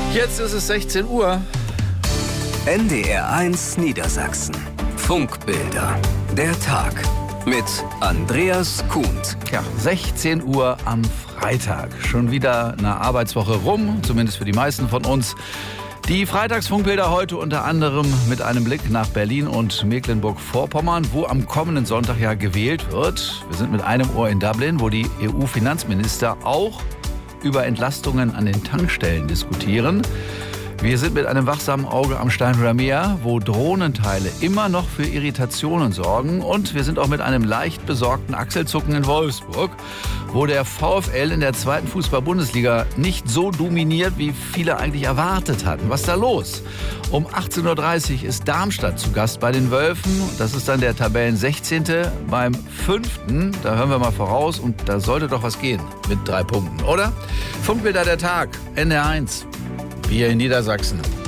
Jetzt ist es 16 Uhr. NDR1 Niedersachsen. Funkbilder. Der Tag. Mit Andreas Kuhnt. Ja, 16 Uhr am Freitag. Schon wieder eine Arbeitswoche rum, zumindest für die meisten von uns. Die Freitagsfunkbilder heute unter anderem mit einem Blick nach Berlin und Mecklenburg-Vorpommern, wo am kommenden Sonntag ja gewählt wird. Wir sind mit einem Ohr in Dublin, wo die EU-Finanzminister auch über Entlastungen an den Tankstellen diskutieren. Wir sind mit einem wachsamen Auge am Steinhuder Meer, wo Drohnenteile immer noch für Irritationen sorgen. Und wir sind auch mit einem leicht besorgten Achselzucken in Wolfsburg, wo der VfL in der zweiten Fußball-Bundesliga nicht so dominiert, wie viele eigentlich erwartet hatten. Was ist da los? Um 18.30 Uhr ist Darmstadt zu Gast bei den Wölfen. Das ist dann der Tabellen 16. beim 5. Da hören wir mal voraus und da sollte doch was gehen mit 3 Punkten, oder? Funkbilder der Tag, NDR1. Wir in Niedersachsen.